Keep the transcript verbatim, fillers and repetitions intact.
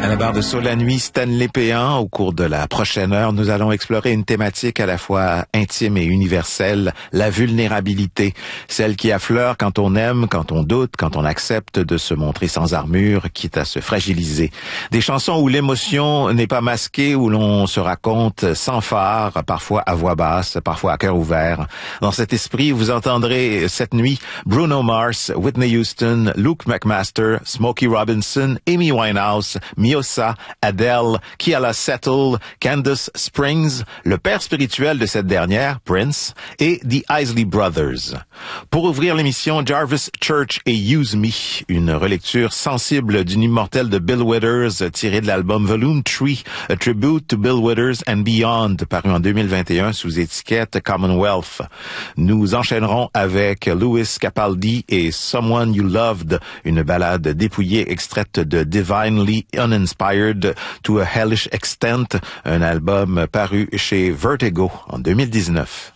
À la barre de Saut la nuit, Stanley Péan. Au cours de la prochaine heure, nous allons explorer une thématique à la fois intime et universelle, la vulnérabilité. Celle qui affleure quand on aime, quand on doute, quand on accepte de se montrer sans armure, quitte à se fragiliser. Des chansons où l'émotion n'est pas masquée, où l'on se raconte sans phare, parfois à voix basse, parfois à cœur ouvert. Dans cet esprit, vous entendrez cette nuit Bruno Mars, Whitney Houston, Luke McMaster, Smokey Robinson, Amy Winehouse, Miosa, Adele, Keala Settle, Candace Springs, le père spirituel de cette dernière, Prince, et The Isley Brothers. Pour ouvrir l'émission, Jarvis Church et Use Me, une relecture sensible d'une immortelle de Bill Withers tirée de l'album Volume trois, A Tribute to Bill Withers and Beyond, paru en deux mille vingt et un sous étiquette Commonwealth. Nous enchaînerons avec Louis Capaldi et Someone You Loved, une ballade dépouillée extraite de Divinely Uninspired to a Hellish Extent, un album paru chez Vertigo en deux mille dix-neuf.